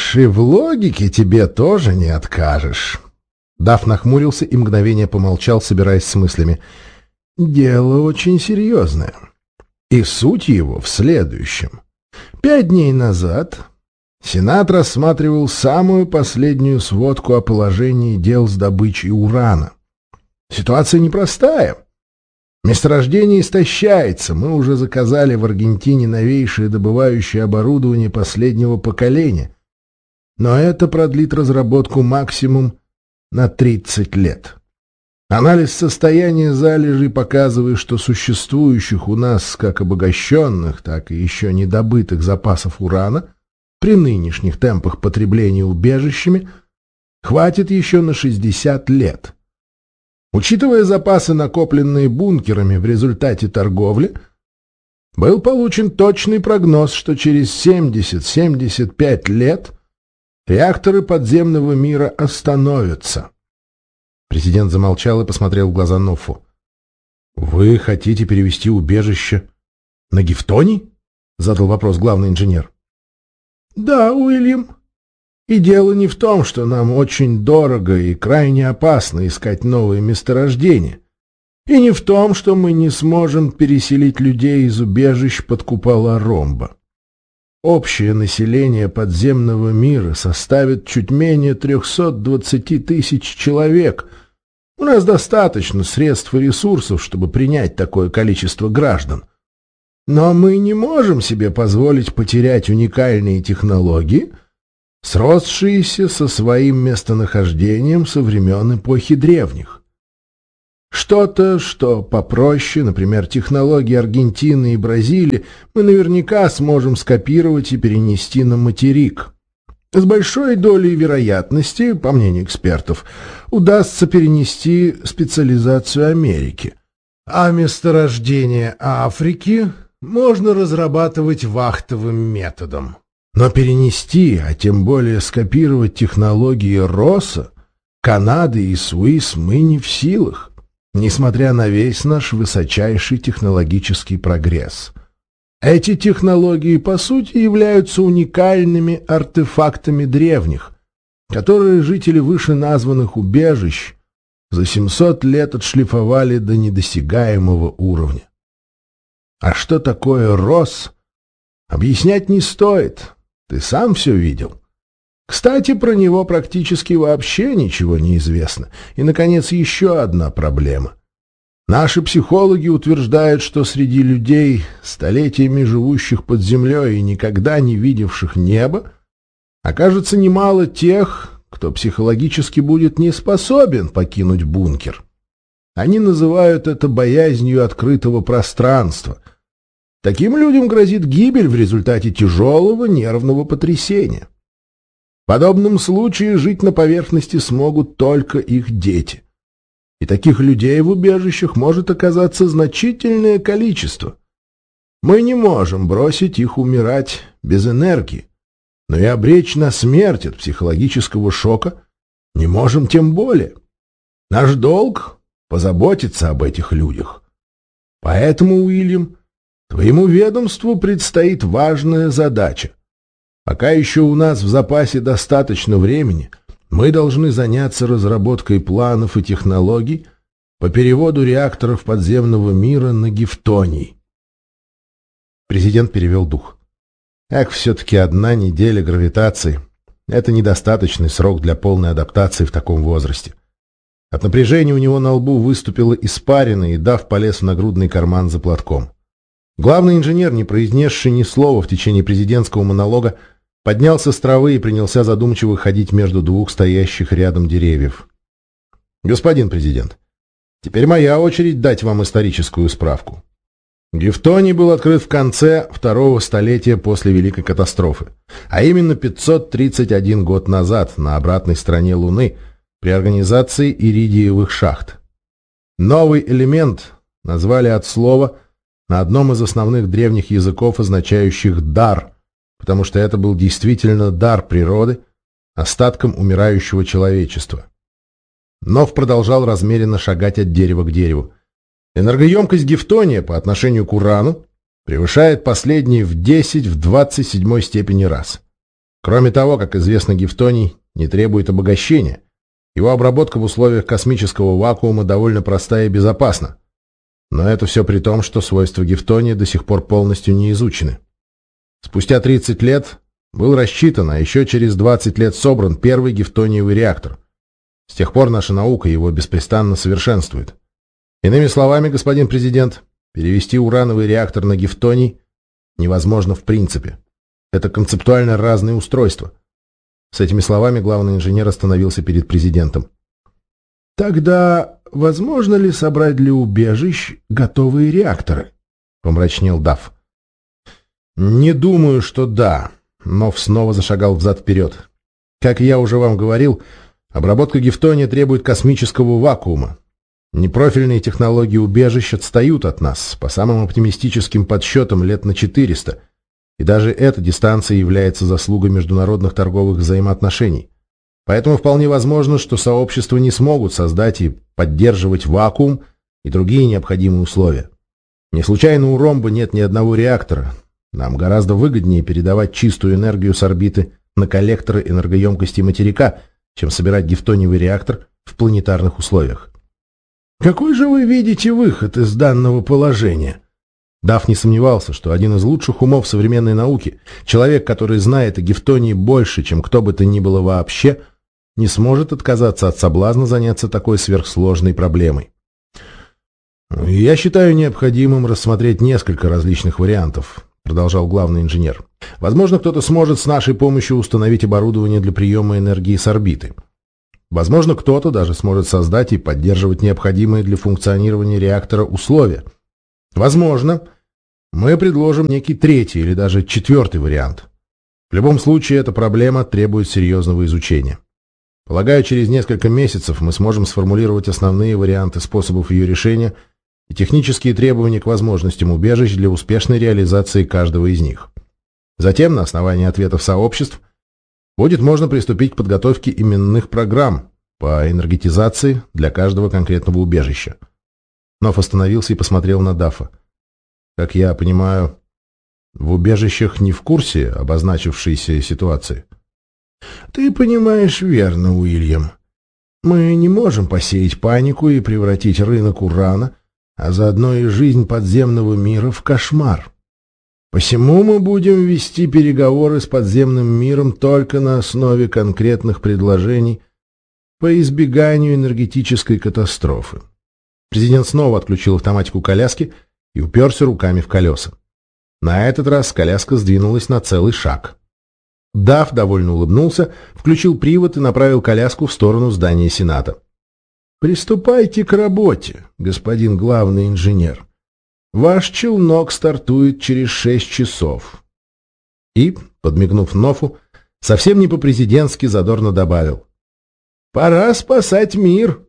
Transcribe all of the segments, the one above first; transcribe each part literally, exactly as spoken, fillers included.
ж, и в логике тебе тоже не откажешь. Даф нахмурился и мгновение помолчал, собираясь с мыслями. Дело очень серьезное. И суть его в следующем. Пять дней назад Сенат рассматривал самую последнюю сводку о положении дел с добычей урана. Ситуация непростая. Месторождение истощается. Мы уже заказали в Аргентине новейшее добывающее оборудование последнего поколения. Но это продлит разработку максимум на тридцать лет. Анализ состояния залежей показывает, что существующих у нас как обогащенных, так и еще недобытых запасов урана при нынешних темпах потребления убежищами хватит еще на шестьдесят лет. Учитывая запасы, накопленные бункерами в результате торговли, был получен точный прогноз, что через семьдесят — семьдесят пять лет реакторы подземного мира остановятся. Президент замолчал и посмотрел в глаза Ноффу. «Вы хотите перевести убежище на Гифтоний?» — задал вопрос главный инженер. «Да, Уильям. И дело не в том, что нам очень дорого и крайне опасно искать новые месторождения, и не в том, что мы не сможем переселить людей из убежищ под купола ромба. Общее население подземного мира составит чуть менее трехсот двадцати тысяч человек. У нас достаточно средств и ресурсов, чтобы принять такое количество граждан. Но мы не можем себе позволить потерять уникальные технологии, сросшиеся со своим местонахождением со времен эпохи древних. Что-то, что попроще, например, технологии Аргентины и Бразилии, мы наверняка сможем скопировать и перенести на материк. С большой долей вероятности, по мнению экспертов, удастся перенести специализацию Америки. А месторождение Африки можно разрабатывать вахтовым методом. Но перенести, а тем более скопировать технологии Росса, Канады и Суис мы не в силах, несмотря на весь наш высочайший технологический прогресс. Эти технологии, по сути, являются уникальными артефактами древних, которые жители вышеназванных убежищ за семьсот лет отшлифовали до недосягаемого уровня. А что такое Росс, объяснять не стоит. Ты сам все видел. Кстати, про него практически вообще ничего не известно. И, наконец, еще одна проблема. Наши психологи утверждают, что среди людей, столетиями живущих под землей и никогда не видевших неба, окажется немало тех, кто психологически будет не способен покинуть бункер. Они называют это боязнью открытого пространства. Таким людям грозит гибель в результате тяжелого нервного потрясения. В подобном случае жить на поверхности смогут только их дети. И таких людей в убежищах может оказаться значительное количество. Мы не можем бросить их умирать без энергии, но и обречь на смерть от психологического шока не можем тем более. Наш долг — позаботиться об этих людях. Поэтому, Уильям, твоему ведомству предстоит важная задача. Пока еще у нас в запасе достаточно времени, мы должны заняться разработкой планов и технологий по переводу реакторов подземного мира на Гифтоний. Президент перевел дух. Эх, все-таки одна неделя гравитации — это недостаточный срок для полной адаптации в таком возрасте. От напряжения у него на лбу выступила испарина, и Даф полез в нагрудный карман за платком. Главный инженер, не произнесший ни слова в течение президентского монолога, поднялся с травы и принялся задумчиво ходить между двух стоящих рядом деревьев. «Господин президент, теперь моя очередь дать вам историческую справку. Гифтоний был открыт в конце второго столетия после Великой катастрофы, а именно пятьсот тридцать один год назад на обратной стороне Луны при организации иридиевых шахт. Новый элемент назвали от слова на одном из основных древних языков, означающих «дар», потому что это был действительно дар природы, остатком умирающего человечества. Нов продолжал размеренно шагать от дерева к дереву. Энергоемкость гифтония по отношению к урану превышает последний в десять в двадцать седьмой степени раз. Кроме того, как известно, гифтоний не требует обогащения. Его обработка в условиях космического вакуума довольно простая и безопасна. Но это все при том, что свойства гифтония до сих пор полностью не изучены. Спустя тридцать лет был рассчитан, а еще через двадцать лет собран первый гифтониевый реактор. С тех пор наша наука его беспрестанно совершенствует. Иными словами, господин президент, перевести урановый реактор на гифтоний невозможно в принципе. Это концептуально разные устройства. С этими словами главный инженер остановился перед президентом. «Тогда возможно ли собрать для убежищ готовые реакторы?» — помрачнел Дафф. «Не думаю, что да», — Нов снова зашагал взад-вперед. «Как я уже вам говорил, обработка гифтония требует космического вакуума. Непрофильные технологии убежищ отстают от нас, по самым оптимистическим подсчетам, лет на четыреста, и даже эта дистанция является заслугой международных торговых взаимоотношений. Поэтому вполне возможно, что сообщества не смогут создать и поддерживать вакуум и другие необходимые условия. Не случайно у ромба нет ни одного реактора. Нам гораздо выгоднее передавать чистую энергию с орбиты на коллекторы энергоемкости материка, чем собирать гифтониевый реактор в планетарных условиях. Какой же вы видите выход из данного положения? Дафф не сомневался, что один из лучших умов современной науки, человек, который знает о гифтонии больше, чем кто бы то ни было вообще, не сможет отказаться от соблазна заняться такой сверхсложной проблемой. «Я считаю необходимым рассмотреть несколько различных вариантов», — продолжал главный инженер. «Возможно, кто-то сможет с нашей помощью установить оборудование для приема энергии с орбиты. Возможно, кто-то даже сможет создать и поддерживать необходимые для функционирования реактора условия. Возможно, мы предложим некий третий или даже четвертый вариант. В любом случае, эта проблема требует серьезного изучения. Полагаю, через несколько месяцев мы сможем сформулировать основные варианты способов ее решения и технические требования к возможностям убежищ для успешной реализации каждого из них. Затем, на основании ответов сообществ, будет можно приступить к подготовке именных программ по энергетизации для каждого конкретного убежища. Нов остановился и посмотрел на Даффа. «Как я понимаю, в убежищах не в курсе обозначившейся ситуации?» «Ты понимаешь верно, Уильям. Мы не можем посеять панику и превратить рынок урана, а заодно и жизнь подземного мира в кошмар. Посему мы будем вести переговоры с подземным миром только на основе конкретных предложений по избеганию энергетической катастрофы». Президент снова отключил автоматику коляски и уперся руками в колеса. На этот раз коляска сдвинулась на целый шаг. Дафф довольно улыбнулся, включил привод и направил коляску в сторону здания Сената. «Приступайте к работе, господин главный инженер. Ваш челнок стартует через шесть часов». И, подмигнув Нофу, совсем не по-президентски задорно добавил: «Пора спасать мир».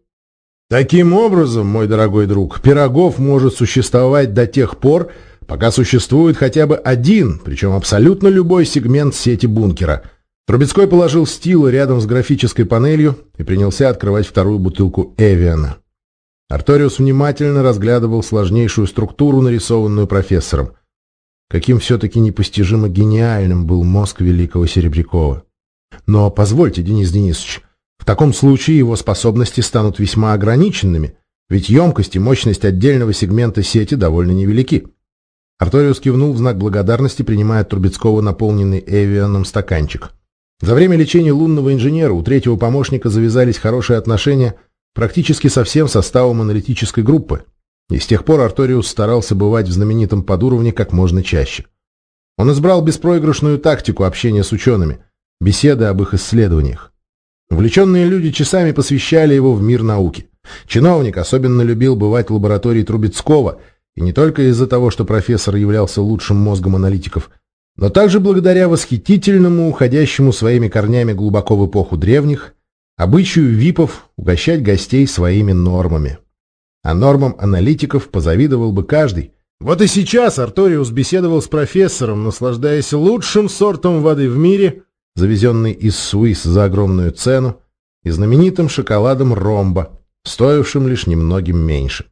Таким образом, мой дорогой друг, Пирогов может существовать до тех пор, пока существует хотя бы один, причем абсолютно любой сегмент сети бункера. Трубецкой положил стилу рядом с графической панелью и принялся открывать вторую бутылку Эвиана. Арториус внимательно разглядывал сложнейшую структуру, нарисованную профессором. Каким все-таки непостижимо гениальным был мозг великого Серебрякова. Но позвольте, Денис Денисович, в таком случае его способности станут весьма ограниченными, ведь емкость и мощность отдельного сегмента сети довольно невелики. Арториус кивнул в знак благодарности, принимая от Трубецкого наполненный Эвианом стаканчик. За время лечения лунного инженера у третьего помощника завязались хорошие отношения практически со всем составом аналитической группы, и с тех пор Арториус старался бывать в знаменитом подуровне как можно чаще. Он избрал беспроигрышную тактику общения с учеными, беседы об их исследованиях. Увлеченные люди часами посвящали его в мир науки. Чиновник особенно любил бывать в лаборатории Трубецкого, и не только из-за того, что профессор являлся лучшим мозгом аналитиков, но также благодаря восхитительному, уходящему своими корнями глубоко в эпоху древних, обычаю випов угощать гостей своими нормами. А нормам аналитиков позавидовал бы каждый. Вот и сейчас Арториус беседовал с профессором, наслаждаясь лучшим сортом воды в мире, завезенный из Суисс за огромную цену, и знаменитым шоколадом ромба, стоившим лишь немногим меньше.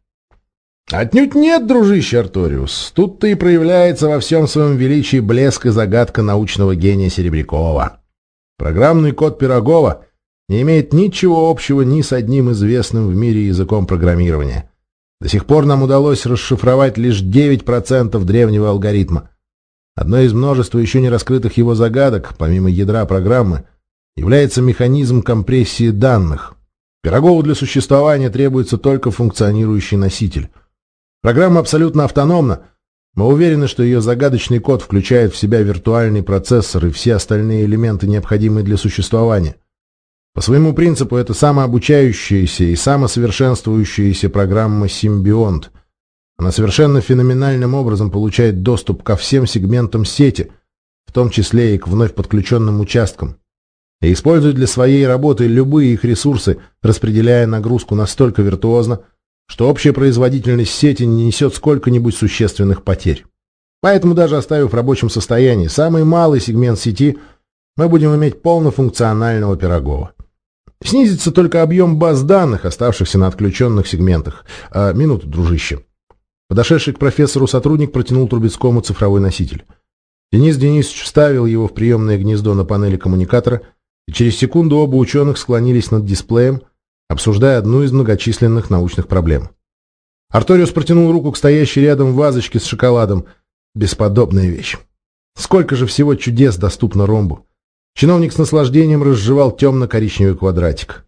Отнюдь нет, дружище Арториус, тут-то и проявляется во всем своем величии блеск и загадка научного гения Серебрякова. Программный код Пирогова не имеет ничего общего ни с одним известным в мире языком программирования. До сих пор нам удалось расшифровать лишь девять процентов древнего алгоритма. Одной из множества еще не раскрытых его загадок, помимо ядра программы, является механизм компрессии данных. Пирогову для существования требуется только функционирующий носитель. Программа абсолютно автономна. Мы уверены, что ее загадочный код включает в себя виртуальный процессор и все остальные элементы, необходимые для существования. По своему принципу это самообучающаяся и самосовершенствующаяся программа «Симбионт». Она совершенно феноменальным образом получает доступ ко всем сегментам сети, в том числе и к вновь подключенным участкам, и использует для своей работы любые их ресурсы, распределяя нагрузку настолько виртуозно, что общая производительность сети не несет сколько-нибудь существенных потерь. Поэтому даже оставив в рабочем состоянии самый малый сегмент сети, мы будем иметь полнофункционального Пирогова. Снизится только объем баз данных, оставшихся на отключенных сегментах. А, минуту, дружище. Подошедший к профессору сотрудник протянул Трубецкому цифровой носитель. Денис Денисович вставил его в приемное гнездо на панели коммуникатора, и через секунду оба ученых склонились над дисплеем, обсуждая одну из многочисленных научных проблем. Арториус протянул руку к стоящей рядом вазочке с шоколадом. Бесподобная вещь. Сколько же всего чудес доступно ромбу. Чиновник с наслаждением разжевал темно-коричневый квадратик.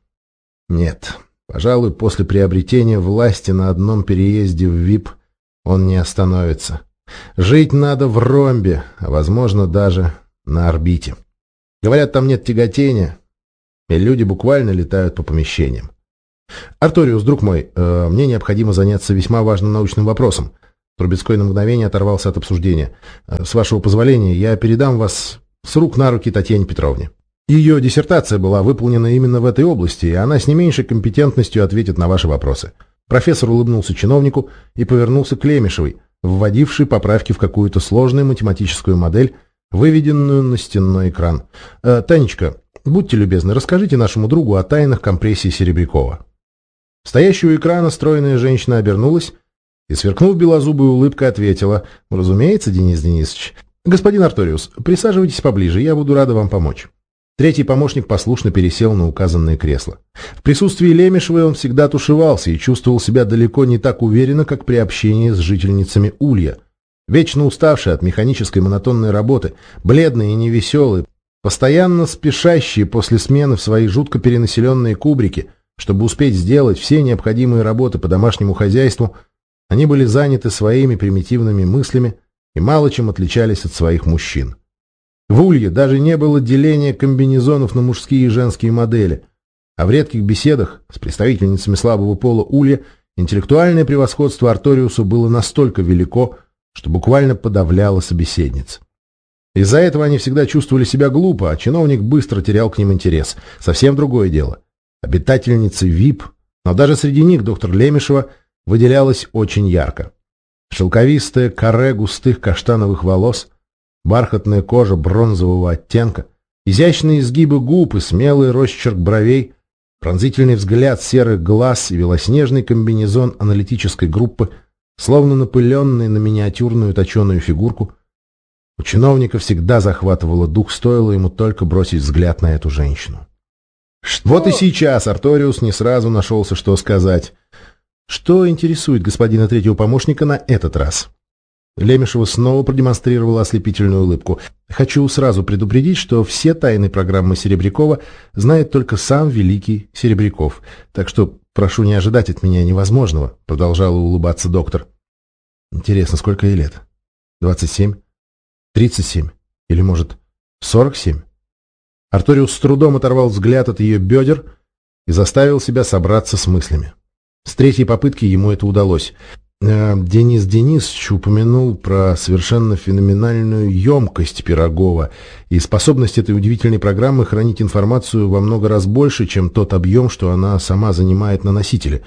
Нет, пожалуй, после приобретения власти на одном переезде в ви ай пи он не остановится. Жить надо в ромбе, а, возможно, даже на орбите. Говорят, там нет тяготения, и люди буквально летают по помещениям. Арториус, друг мой, э, мне необходимо заняться весьма важным научным вопросом. Трубецкой на мгновение оторвался от обсуждения. Э, с вашего позволения, я передам вас с рук на руки Татьяне Петровне. Ее диссертация была выполнена именно в этой области, и она с не меньшей компетентностью ответит на ваши вопросы. Профессор улыбнулся чиновнику и повернулся к Лемешевой, вводившей поправки в какую-то сложную математическую модель, выведенную на стенной экран. Э, «Танечка, будьте любезны, расскажите нашему другу о тайнах компрессии Серебрякова». Стоящая у экрана стройная женщина обернулась и, сверкнув белозубой улыбкой, ответила: «Разумеется, Денис Денисович. Господин Арториус, присаживайтесь поближе, я буду рада вам помочь». Третий помощник послушно пересел на указанное кресло. В присутствии Лемешевой он всегда тушевался и чувствовал себя далеко не так уверенно, как при общении с жительницами Улья. Вечно уставшие от механической монотонной работы, бледные и невеселые, постоянно спешащие после смены в свои жутко перенаселенные кубрики, чтобы успеть сделать все необходимые работы по домашнему хозяйству, они были заняты своими примитивными мыслями и мало чем отличались от своих мужчин. В Улье даже не было деления комбинезонов на мужские и женские модели, а в редких беседах с представительницами слабого пола Улья интеллектуальное превосходство Арториуса было настолько велико, что буквально подавляло собеседниц. Из-за этого они всегда чувствовали себя глупо, а чиновник быстро терял к ним интерес. Совсем другое дело. Обитательницы ви ай пи, но даже среди них доктор Лемешева выделялась очень ярко. Шелковистое каре густых каштановых волос, бархатная кожа бронзового оттенка, изящные изгибы губ и смелый росчерк бровей, пронзительный взгляд серых глаз и белоснежный комбинезон аналитической группы, словно напыленный на миниатюрную точеную фигурку. У чиновника всегда захватывало дух, стоило ему только бросить взгляд на эту женщину. Что? Вот и сейчас Арториус не сразу нашелся, что сказать. Что интересует господина третьего помощника на этот раз? Лемешева снова продемонстрировала ослепительную улыбку. «Хочу сразу предупредить, что все тайны программы Серебрякова знает только сам великий Серебряков. Так что прошу не ожидать от меня невозможного», — продолжала улыбаться доктор. «Интересно, сколько ей лет? двадцать семь? тридцать семь? Или, может, сорок семь?» Арториус с трудом оторвал взгляд от ее бедер и заставил себя собраться с мыслями. С третьей попытки ему это удалось. Денис Денисович упомянул про совершенно феноменальную емкость Пирогова и способность этой удивительной программы хранить информацию во много раз больше, чем тот объем, что она сама занимает на носителе.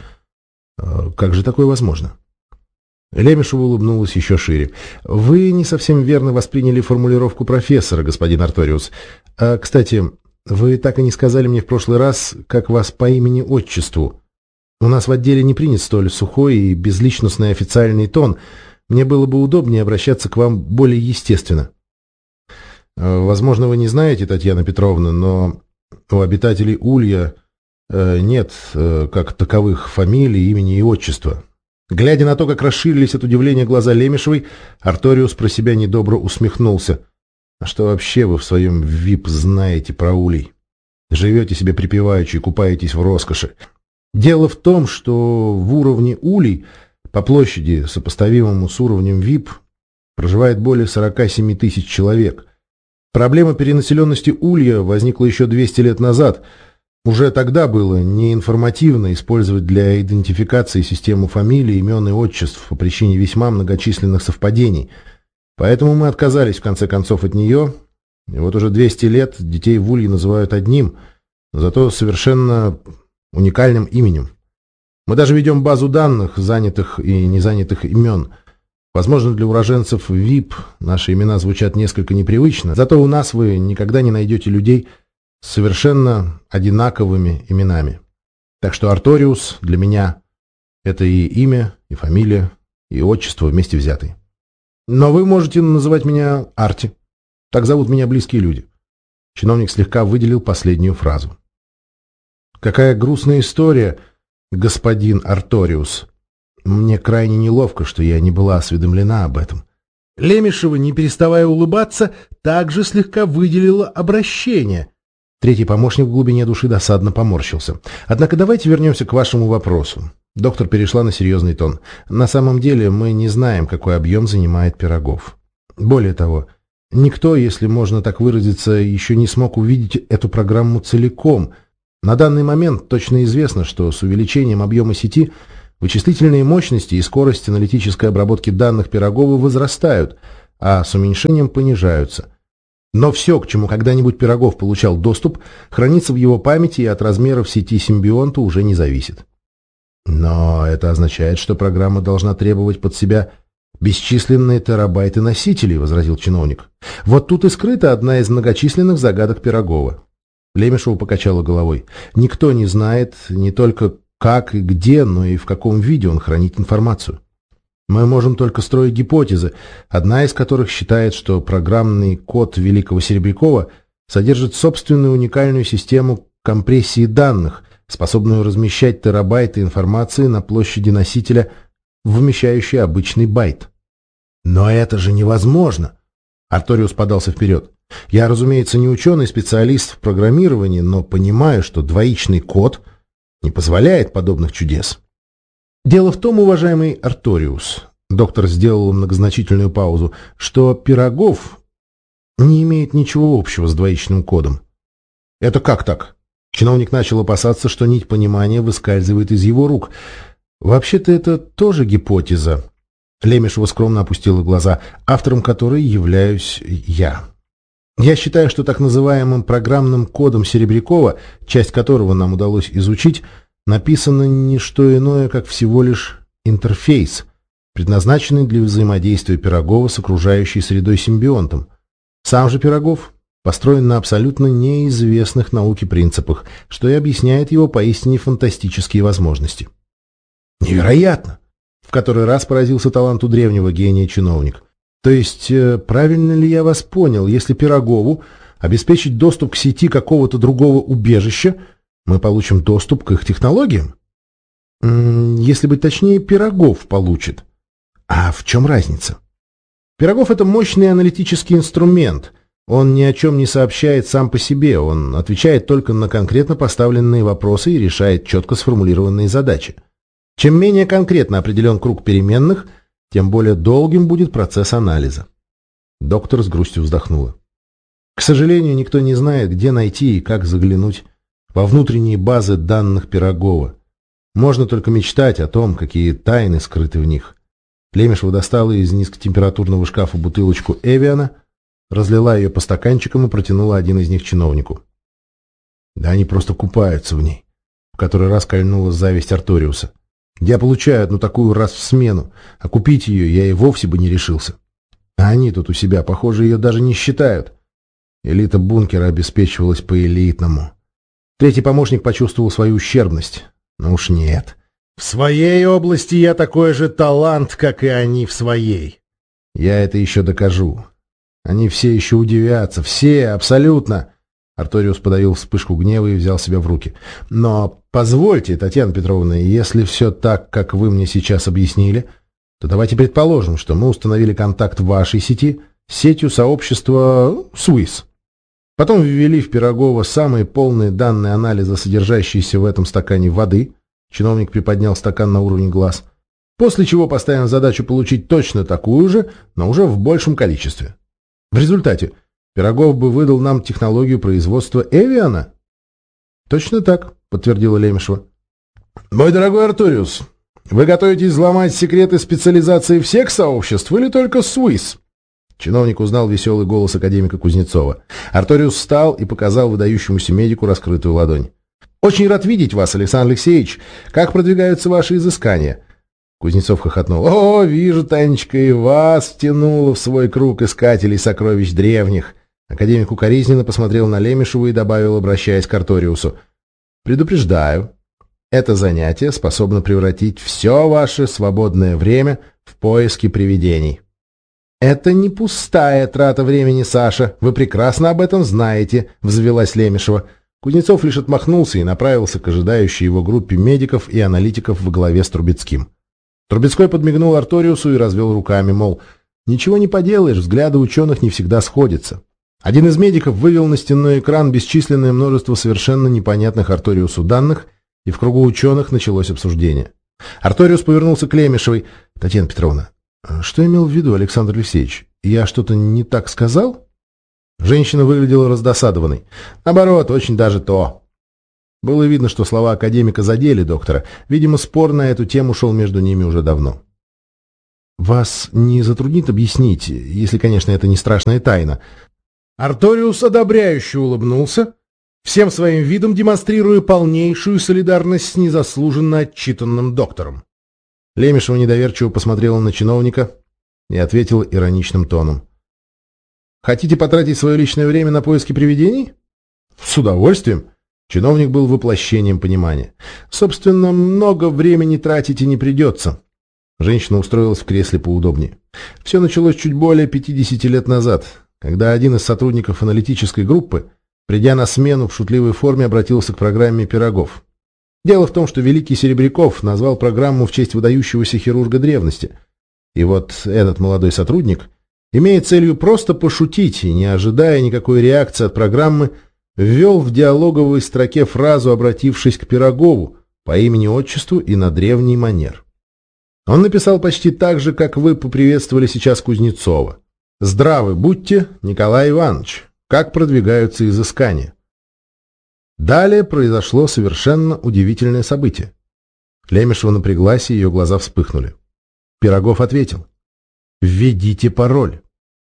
Как же такое возможно? Лемешева улыбнулась еще шире. «Вы не совсем верно восприняли формулировку профессора, господин Арториус. А, кстати, вы так и не сказали мне в прошлый раз, как вас по имени-отчеству. У нас в отделе не принят столь сухой и безличностный официальный тон. Мне было бы удобнее обращаться к вам более естественно». Возможно, вы не знаете, Татьяна Петровна, но у обитателей Улья э, нет э, как таковых фамилий, имени и отчества. Глядя на то, как расширились от удивления глаза Лемешевой, Арториус про себя недобро усмехнулся. А что вообще вы в своем вип знаете про Улей? Живете себе припеваючи и купаетесь в роскоши. Дело в том, что в уровне Улей, по площади, сопоставимому с уровнем вип, проживает более сорока семи тысяч человек. Проблема перенаселенности Улья возникла еще двести лет назад. Уже тогда было неинформативно использовать для идентификации систему фамилий, имен и отчеств по причине весьма многочисленных совпадений. Поэтому мы отказались в конце концов от нее. И вот уже двести лет детей в Улье называют одним, зато совершенно уникальным именем. Мы даже ведем базу данных занятых и незанятых имен. Возможно, для уроженцев вип наши имена звучат несколько непривычно, зато у нас вы никогда не найдете людей с совершенно одинаковыми именами. Так что Арториус для меня — это и имя, и фамилия, и отчество вместе взятые. Но вы можете называть меня Арти. Так зовут меня близкие люди. Чиновник слегка выделил последнюю фразу. Какая грустная история, господин Арториус. Мне крайне неловко, что я не была осведомлена об этом. Лемешева, не переставая улыбаться, также слегка выделила обращение. Третий помощник в глубине души досадно поморщился. Однако давайте вернемся к вашему вопросу. Доктор перешла на серьезный тон. На самом деле мы не знаем, какой объем занимает Пирогов. Более того, никто, если можно так выразиться, еще не смог увидеть эту программу целиком. На данный момент точно известно, что с увеличением объема сети вычислительные мощности и скорость аналитической обработки данных Пирогова возрастают, а с уменьшением понижаются. Но все, к чему когда-нибудь Пирогов получал доступ, хранится в его памяти и от размеров сети симбионта уже не зависит. Но это означает, что программа должна требовать под себя бесчисленные терабайты носителей, возразил чиновник. Вот тут и скрыта одна из многочисленных загадок Пирогова. Лемешева покачала головой. Никто не знает не только как и где, но и в каком виде он хранит информацию. Мы можем только строить гипотезы, одна из которых считает, что программный код Великого Серебрякова содержит собственную уникальную систему компрессии данных, способную размещать терабайты информации на площади носителя, вмещающей обычный байт. Но это же невозможно! Арториус подался вперед. Я, разумеется, не ученый-специалист в программировании, но понимаю, что двоичный код не позволяет подобных чудес. Дело в том, уважаемый Арториус, доктор сделал многозначительную паузу, что Пирогов не имеет ничего общего с двоичным кодом. Это как так? Чиновник начал опасаться, что нить понимания выскальзывает из его рук. Вообще-то это тоже гипотеза. Лемешева скромно опустила глаза, автором которой являюсь я. Я считаю, что так называемым программным кодом Серебрякова, часть которого нам удалось изучить, написано не что иное, как всего лишь интерфейс, предназначенный для взаимодействия Пирогова с окружающей средой симбионтом. Сам же Пирогов построен на абсолютно неизвестных науке принципах, что и объясняет его поистине фантастические возможности. Невероятно! В который раз поразился таланту древнего гения чиновник. То есть, правильно ли я вас понял, если Пирогову обеспечить доступ к сети какого-то другого убежища, мы получим доступ к их технологиям? Если быть точнее, Пирогов получит. А в чем разница? Пирогов — это мощный аналитический инструмент. Он ни о чем не сообщает сам по себе, он отвечает только на конкретно поставленные вопросы и решает четко сформулированные задачи. Чем менее конкретно определен круг переменных, тем более долгим будет процесс анализа. Доктор с грустью вздохнула. К сожалению, никто не знает, где найти и как заглянуть во внутренние базы данных Пирогова. Можно только мечтать о том, какие тайны скрыты в них. Лемешева достала из низкотемпературного шкафа бутылочку Эвиана, разлила ее по стаканчикам и протянула один из них чиновнику. Да они просто купаются в ней, в который раз кольнула зависть Арториуса. Я получаю одну такую раз в смену, а купить ее я и вовсе бы не решился. А они тут у себя, похоже, ее даже не считают. Элита бункера обеспечивалась по-элитному. Третий помощник почувствовал свою ущербность. Но уж нет. В своей области я такой же талант, как и они в своей. Я это еще докажу. Они все еще удивятся. Все, абсолютно. Арториус подавил вспышку гнева и взял себя в руки. Но позвольте, Татьяна Петровна, если все так, как вы мне сейчас объяснили, то давайте предположим, что мы установили контакт в вашей сети с сетью сообщества Swiss. Потом ввели в Пирогова самые полные данные анализа, содержащиеся в этом стакане воды. Чиновник приподнял стакан на уровне глаз. После чего поставим задачу получить точно такую же, но уже в большем количестве. В результате Пирогов бы выдал нам технологию производства Эвиана? Точно так, подтвердила Лемешева. Мой дорогой Арториус, вы готовитесь взломать секреты специализации всех сообществ или только Swiss? Чиновник узнал веселый голос академика Кузнецова. Арториус встал и показал выдающемуся медику раскрытую ладонь. «Очень рад видеть вас, Александр Алексеевич. Как продвигаются ваши изыскания?» Кузнецов хохотнул. «О, вижу, Танечка, и вас втянуло в свой круг искателей сокровищ древних». Академик укоризненно посмотрел на Лемешеву и добавил, обращаясь к Арториусу. «Предупреждаю, это занятие способно превратить все ваше свободное время в поиски привидений». «Это не пустая трата времени, Саша. Вы прекрасно об этом знаете», — взвилась Лемешева. Кузнецов лишь отмахнулся и направился к ожидающей его группе медиков и аналитиков во главе с Трубецким. Трубецкой подмигнул Арториусу и развел руками, мол, ничего не поделаешь, взгляды ученых не всегда сходятся. Один из медиков вывел на стенной экран бесчисленное множество совершенно непонятных Арториусу данных, и в кругу ученых началось обсуждение. Арториус повернулся к Лемешевой. «Татьяна Петровна, что имел в виду Александр Алексеевич? Я что-то не так сказал?» Женщина выглядела раздосадованной. Наоборот, очень даже то. Было видно, что слова академика задели доктора. Видимо, спор на эту тему шел между ними уже давно. «Вас не затруднит объяснить, если, конечно, это не страшная тайна?» Арториус одобряюще улыбнулся, всем своим видом демонстрируя полнейшую солидарность с незаслуженно отчитанным доктором. Лемешева недоверчиво посмотрела на чиновника и ответила ироничным тоном. «Хотите потратить свое личное время на поиски привидений?» «С удовольствием». Чиновник был воплощением понимания. «Собственно, много времени тратить и не придется». Женщина устроилась в кресле поудобнее. Все началось чуть более пятидесяти лет назад, когда один из сотрудников аналитической группы, придя на смену в шутливой форме, обратился к программе «Пирогов». Дело в том, что великий Серебряков назвал программу в честь выдающегося хирурга древности. И вот этот молодой сотрудник, имея целью просто пошутить и не ожидая никакой реакции от программы, ввел в диалоговой строке фразу, обратившись к Пирогову по имени-отчеству и на древний манер. Он написал почти так же, как вы поприветствовали сейчас Кузнецова. «Здравы будьте, Николай Иванович! Как продвигаются изыскания?» Далее произошло совершенно удивительное событие. Лемешева напряглась, и ее глаза вспыхнули. Пирогов ответил. «Введите пароль».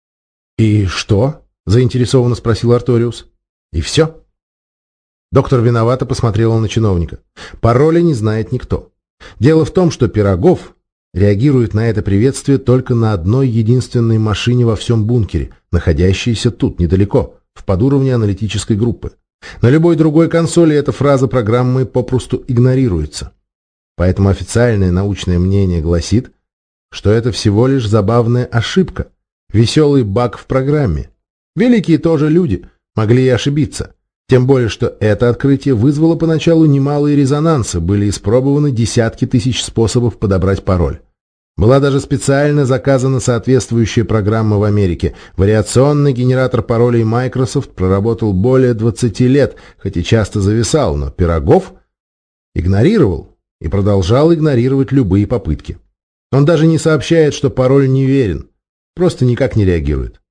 «И что?» – заинтересованно спросил Арториус. «И все?» Доктор виновато посмотрела на чиновника. Пароля не знает никто. Дело в том, что Пирогов реагирует на это приветствие только на одной единственной машине во всем бункере, находящейся тут, недалеко, в подуровне аналитической группы. На любой другой консоли эта фраза программы попросту игнорируется. Поэтому официальное научное мнение гласит, что это всего лишь забавная ошибка, веселый баг в программе. Великие тоже люди, могли и ошибиться. Тем более, что это открытие вызвало поначалу немалые резонансы, были испробованы десятки тысяч способов подобрать пароль. Была даже специально заказана соответствующая программа в Америке. Вариационный генератор паролей Microsoft проработал более двадцати лет, хоть и часто зависал, но Пирогов игнорировал и продолжал игнорировать любые попытки. Он даже не сообщает, что пароль неверен, просто никак не реагирует.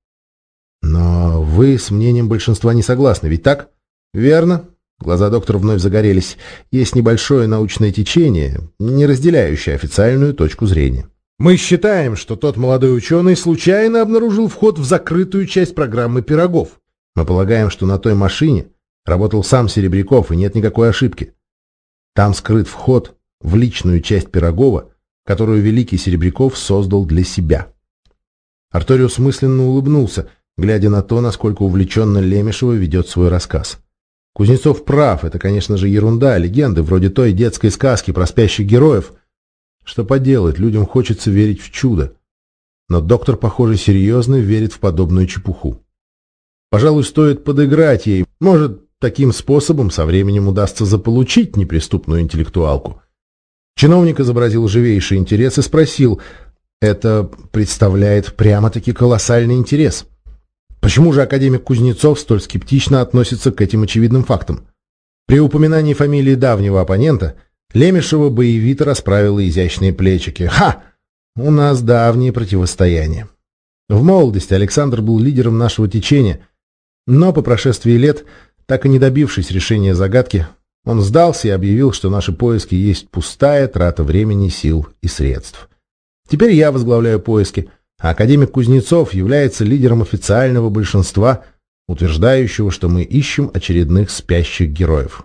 Но вы с мнением большинства не согласны, ведь так? Верно. Глаза доктора вновь загорелись. Есть небольшое научное течение, не разделяющее официальную точку зрения. Мы считаем, что тот молодой ученый случайно обнаружил вход в закрытую часть программы Пирогов. Мы полагаем, что на той машине работал сам Серебряков, и нет никакой ошибки. Там скрыт вход в личную часть Пирогова, которую великий Серебряков создал для себя. Арториус мысленно улыбнулся, глядя на то, насколько увлеченно Лемешева ведет свой рассказ. Кузнецов прав, это, конечно же, ерунда, легенды, вроде той детской сказки про спящих героев. Что поделать, людям хочется верить в чудо. но доктор, похоже, серьезно верит в подобную чепуху. Пожалуй, стоит подыграть ей. Может, таким способом со временем удастся заполучить неприступную интеллектуалку. Чиновник изобразил живейший интерес и спросил: «Это представляет прямо-таки колоссальный интерес. Почему же академик Кузнецов столь скептично относится к этим очевидным фактам?» При упоминании фамилии давнего оппонента Лемешева боевито расправила изящные плечики. «Ха! У нас давние противостояния. В молодости Александр был лидером нашего течения, но по прошествии лет, так и не добившись решения загадки, он сдался и объявил, что наши поиски есть пустая трата времени, сил и средств. Теперь я возглавляю поиски, а академик Кузнецов является лидером официального большинства, утверждающего, что мы ищем очередных спящих героев».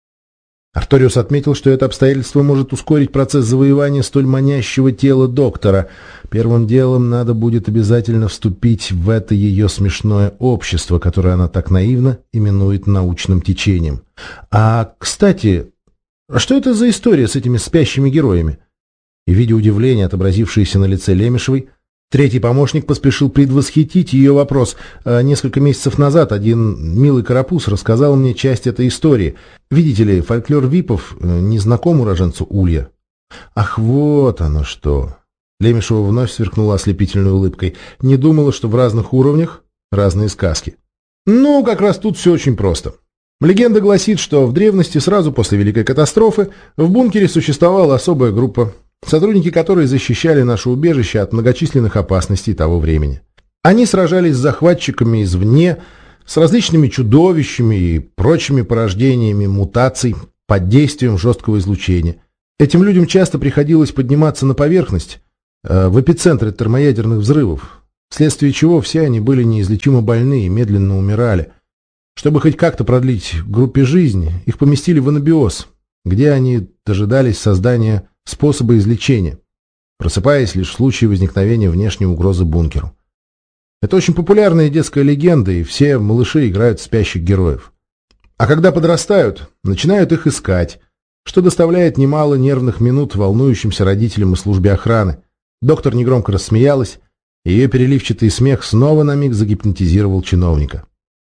Арториус отметил, что это обстоятельство может ускорить процесс завоевания столь манящего тела доктора. Первым делом надо будет обязательно вступить в это ее смешное общество, которое она так наивно именует научным течением. А, кстати, что это за история с этими спящими героями? И, видя удивление, отобразившееся на лице Лемешевой, третий помощник поспешил предвосхитить ее вопрос. Несколько месяцев назад один милый карапуз рассказал мне часть этой истории. Видите ли, фольклор випов не знаком уроженцу Улья. Ах, вот оно что. Лемешева вновь сверкнула ослепительной улыбкой. Не думала, что в разных уровнях разные сказки. Ну, как раз тут все очень просто. Легенда гласит, что в древности, сразу после Великой катастрофы, в бункере существовала особая группа, сотрудники которой защищали наше убежище от многочисленных опасностей того времени. Они сражались с захватчиками извне, с различными чудовищами и прочими порождениями мутаций под действием жесткого излучения. Этим людям часто приходилось подниматься на поверхность, э, в эпицентре термоядерных взрывов, вследствие чего все они были неизлечимо больны и медленно умирали. Чтобы хоть как-то продлить группе жизни, их поместили в анабиоз, где они дожидались создания способа излечения, просыпаясь лишь в случае возникновения внешней угрозы бункеру. Это очень популярная детская легенда, и все малыши играют в спящих героев. А когда подрастают, начинают их искать, что доставляет немало нервных минут волнующимся родителям и службе охраны. Доктор негромко рассмеялась, и ее переливчатый смех снова на миг загипнотизировал чиновника.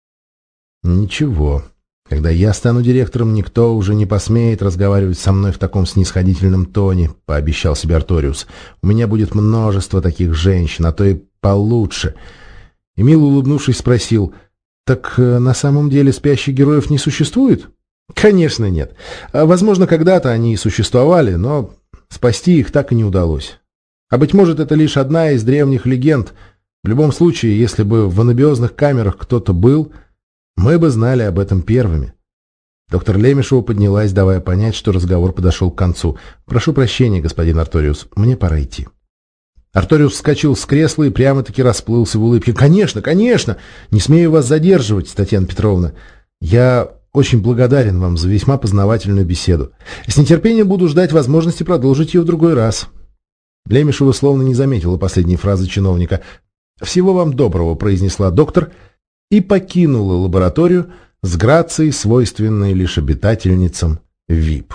«Ничего. Когда я стану директором, никто уже не посмеет разговаривать со мной в таком снисходительном тоне», — пообещал себе Арториус. «У меня будет множество таких женщин, а то и получше». И мило улыбнувшись спросил: «Так э, на самом деле спящих героев не существует?» «Конечно нет. Возможно, когда-то они и существовали, но спасти их так и не удалось. А быть может, это лишь одна из древних легенд. В любом случае, если бы в анабиозных камерах кто-то был, мы бы знали об этом первыми». Доктор Лемешева поднялась, давая понять, что разговор подошел к концу. «Прошу прощения, господин Арториус, мне пора идти». Арториус вскочил с кресла и прямо-таки расплылся в улыбке. «Конечно, конечно! Не смею вас задерживать, Татьяна Петровна. Я очень благодарен вам за весьма познавательную беседу. С нетерпением буду ждать возможности продолжить ее в другой раз». Лемешева словно не заметила последней фразы чиновника. «Всего вам доброго», — произнесла доктор, и покинула лабораторию с грацией, свойственной лишь обитательницам ви ай пи.